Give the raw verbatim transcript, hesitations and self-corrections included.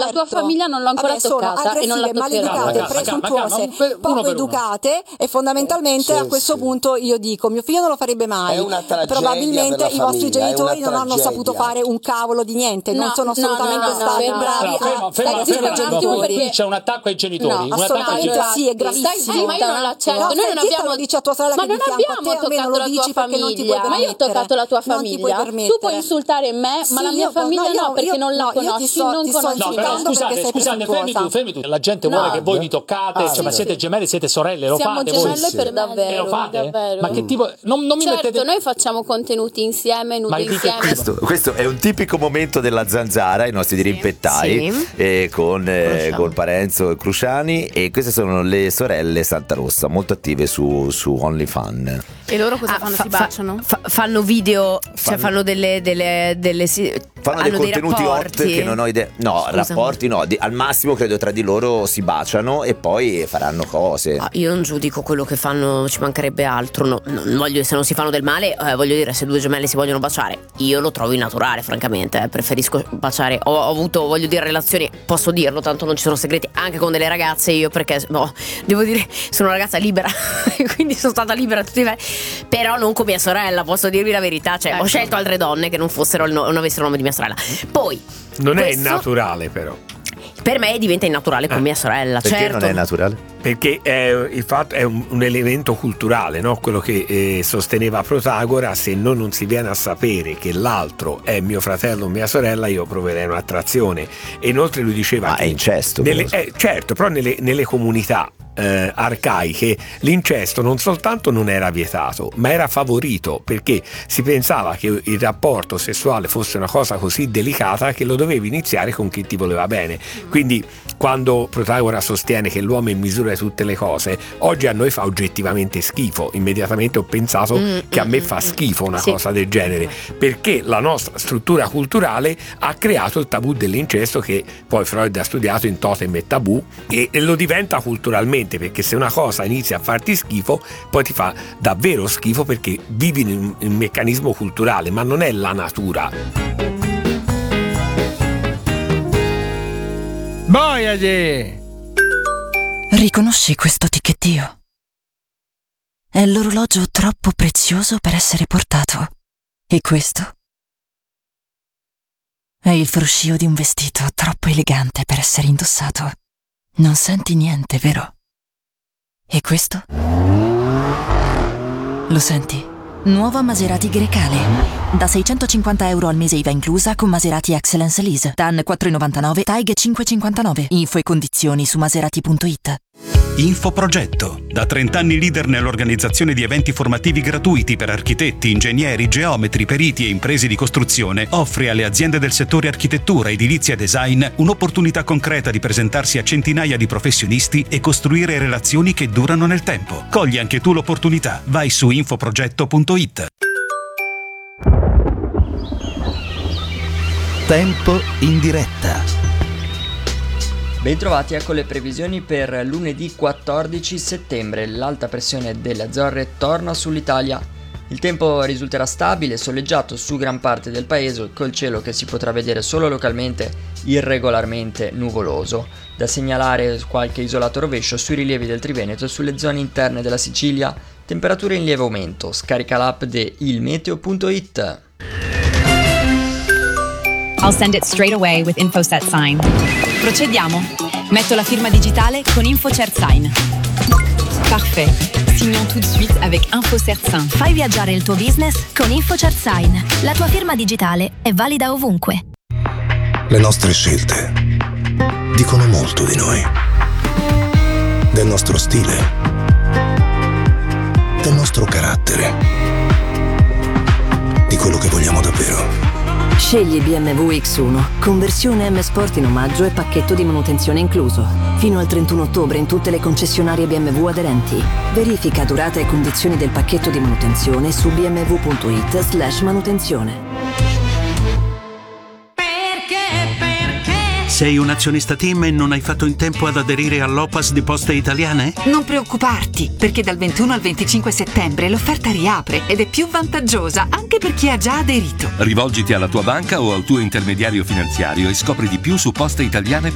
la tua famiglia non l'ho ancora Vabbè, toccata e non la toccherò. maleducate, presuntuose, poco educate e fondamentalmente Sì, a questo sì. punto io dico mio figlio non lo farebbe mai. È una tragedia Probabilmente per la i vostri famiglia, è genitori una non hanno tragedia. saputo fare un cavolo di niente, non No, sono no, assolutamente no, no, stati no, bravi No, a fermo, fermo, a Stai fermo, zitta no, tu, qui perché- c'è un attacco ai genitori, No, un attacco ai assolutamente genitori. sì, è gravissimo. Stai zitta, ma io non l'accetto. No, Noi non stai zitta, abbiamo lo dici a tua sorella ma che è non di fianco a abbiamo te, almeno toccato lo la tua dici perché non ti puoi famiglia. Ma io ho permettere. toccato la tua Non ti puoi famiglia. permettere. Tu puoi insultare me, ma Sì, la mia io- famiglia no, io- no, perché io- non la no, io ti conosci, sto- non ti sto conosci. No, però insultando scusate, perché sei scusate, fermi tu, presuntuosa. fermi tu. La gente No. vuole che voi vi toccate, Ah, cioè, ma sì. siete gemelli, siete sorelle, lo Siamo fate voi? gemelle Sì, per sì. davvero. E lo fate? davvero. Ma che tipo non, non mi Certo, mettete noi facciamo contenuti insieme, Ma nude di che- insieme. Questo, questo è un tipico momento della zanzara, i nostri dirimpettai Sì. eh, con, eh, Conosciamo. con Parenzo e Cruciani, e queste sono le sorelle Santarossa, molto attive su, su OnlyFans. E loro cosa Ah, fanno? fa- si fa- baciano? fa- fanno video, Fanno- cioè fanno delle, delle, delle si- Fanno hanno dei contenuti hot rapporti. che non ho idea. No, Scusa. rapporti no, di- al massimo credo tra di loro si baciano e poi faranno cose. Ah, io non giudico quello che fanno, ci mancherebbe altro. No, non voglio, se non si fanno del male, eh, voglio dire, se due gemelli si vogliono baciare, io lo trovo innaturale, francamente. eh, preferisco baciare. Ho, ho avuto, voglio dire, relazioni, posso dirlo, tanto non ci sono segreti, anche con delle ragazze. Io, perché, boh, devo dire, sono una ragazza libera, quindi sono stata libera a tutti i livelli. Però non come mia sorella, posso dirvi la verità. Cioè, Ecco. ho scelto altre donne che non fossero il no- non avessero il nome di mia sorella. Poi. Non è questo, naturale però, Per me diventa innaturale con Eh. mia sorella, Perché certo. non è naturale? perché è, il fatto è un, un elemento culturale, no? Quello che eh, sosteneva Protagora: se noi non si viene a sapere che l'altro è mio fratello o mia sorella, io proverei un'attrazione. E inoltre lui diceva Ma che è incesto, nelle, però. eh, certo, però nelle, nelle comunità eh, arcaiche l'incesto non soltanto non era vietato, ma era favorito, perché si pensava che il rapporto sessuale fosse una cosa così delicata che lo dovevi iniziare con chi ti voleva bene. Quindi quando Protagora sostiene che l'uomo è in misura di tutte le cose, oggi a noi fa oggettivamente schifo. Immediatamente ho pensato Mm, che a me mm, fa mm, schifo una sì. cosa del genere, perché la nostra struttura culturale ha creato il tabù dell'incesto, che poi Freud ha studiato in Totem e Tabù, e, e lo diventa culturalmente, perché se una cosa inizia a farti schifo poi ti fa davvero schifo, perché vivi in un, in un meccanismo culturale, ma non è la natura. Voyage! Riconosci questo ticchettio? È l'orologio troppo prezioso per essere portato. E questo? È il fruscio di un vestito troppo elegante per essere indossato. Non senti niente, vero? E questo? Lo senti? Nuova Maserati Grecale. Da seicentocinquanta euro al mese I V A inclusa con Maserati Excellence Lease. T A N quattro virgola novantanove, T A I G cinque virgola cinquantanove. Info e condizioni su maserati punto it. Infoprogetto, da trenta anni leader nell'organizzazione di eventi formativi gratuiti per architetti, ingegneri, geometri, periti e imprese di costruzione, offre alle aziende del settore architettura, edilizia e design un'opportunità concreta di presentarsi a centinaia di professionisti e costruire relazioni che durano nel tempo. Cogli anche tu l'opportunità. Vai su infoprogetto punto it. Tempo in diretta. Bentrovati, ecco le previsioni per lunedì quattordici settembre. L'alta pressione delle Azzorre torna sull'Italia. Il tempo risulterà stabile e soleggiato su gran parte del paese, col cielo che si potrà vedere solo localmente irregolarmente nuvoloso. Da segnalare qualche isolato rovescio sui rilievi del Triveneto e sulle zone interne della Sicilia. Temperature in lieve aumento. Scarica l'app di ilmeteo punto it. I'll send it straight away with InfoSet Sign. Procediamo. Metto la firma digitale con InfoCert Sign. Parfait. Signons tout de suite avec InfoCert Sign. Fai viaggiare il tuo business con InfoCert Sign. La tua firma digitale è valida ovunque. Le nostre scelte dicono molto di noi, del nostro stile, del nostro carattere, di quello che vogliamo davvero. Scegli B M W X uno, conversione M Sport in omaggio e pacchetto di manutenzione incluso. Fino al trentuno ottobre in tutte le concessionarie B M W aderenti. Verifica durata e condizioni del pacchetto di manutenzione su bmw punto it slash manutenzione. Sei un azionista Team e non hai fatto in tempo ad aderire all'O P A S di Poste Italiane? Non preoccuparti, perché dal ventuno al venticinque settembre l'offerta riapre ed è più vantaggiosa anche per chi ha già aderito. Rivolgiti alla tua banca o al tuo intermediario finanziario e scopri di più su posteitaliane